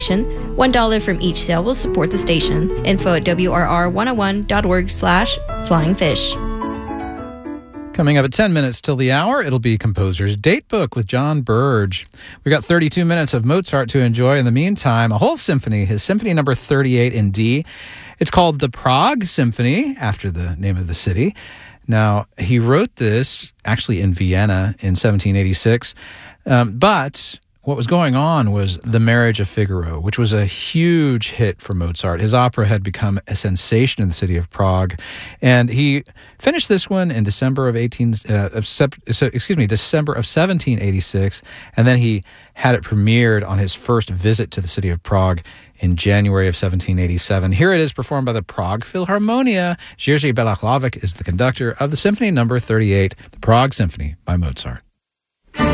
$1 from each sale will support the station. Info at wrr101.org/flyingfish. Coming up at 10 minutes till the hour, it'll be Composer's Datebook with John Burge. We got 32 minutes of Mozart to enjoy. In the meantime, a whole symphony, his Symphony Number 38 in D. It's called the Prague Symphony, after the name of the city. Now, he wrote this actually in Vienna in 1786, but what was going on was The Marriage of Figaro, which was a huge hit for Mozart. His opera had become a sensation in the city of Prague, and he finished this one in December of 1786, and then he had it premiered on his first visit to the city of Prague in January of 1787. Here it is performed by the Prague Philharmonia. Jerzy Balaklavic is the conductor of the Symphony Number 38, the Prague Symphony by Mozart.